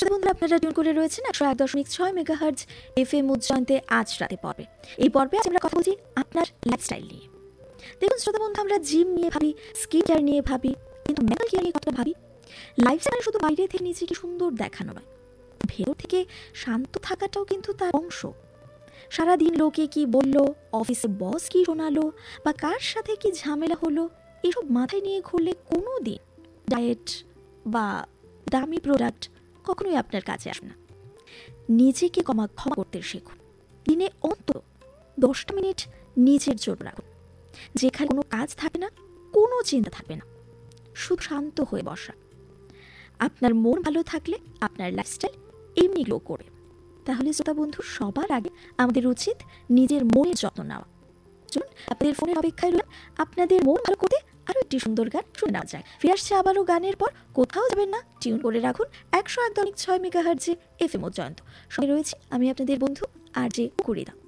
শ্রোতা বন্ধুরা, আপনারা টিউন করে রয়েছেন 101.6 মেগাহার্জ FM উজ্জয়ন্তে আজ রাতে পর্বে। এই পর্বে আজ আমরা কথা বলছি আপনার লাইফস্টাইল নিয়ে। দেখুন শ্রোতা বন্ধু, আমরা জিম নিয়ে ভাবি, স্কিন কেয়ার নিয়ে ভাবি, কিন্তু মেন্টাল কেয়ার নিয়ে কতটা ভাবি? লাইফস্টাইল শুধু বাইরে থেকে নিজেকে সুন্দর দেখানো নয়, ভেতর থেকে শান্ত থাকাটাও কিন্তু তার অংশ। সারাদিন লোকে কি বলল, অফিসে বস কি শোনালো, বা কার সাথে কি ঝামেলা হলো, এসব মাথায় নিয়ে ঘুরলে কোনো দিন ডায়েট বা দামি প্রোডাক্ট কখনোই আপনার কাছে আসবে না। নিজেকে ক্ষমা করতে শিখুন। দিনে অন্তত 10টা মিনিট নিজের জন্য রাখুন, যেখানে কোনো কাজ থাকবে না, কোনো চিন্তা থাকবে না, শুধু শান্ত হয়ে বসা। আপনার মন ভালো থাকলে আপনার লাইফস্টাইল এমনি গ্লো করে। তাহলে শ্রোতা বন্ধু, সবার আগে আমাদের উচিত নিজের মনের যত্ন নেওয়া। চলুন আপনাদের ফোনের অপেক্ষায় রইলাম, আপনাদের মন ভালো করতে আরও একটি সুন্দর গান শুনে নেওয়া যায়। ফিরে আসছে আবারও গানের পর। কোথাও যাবেন না, টিউন করে রাখুন 101.6 মেগাহার্জে FM উজ্জয়ন্ত। সঙ্গে রয়েছি আমি আপনাদের বন্ধু RJ কুড়িদা।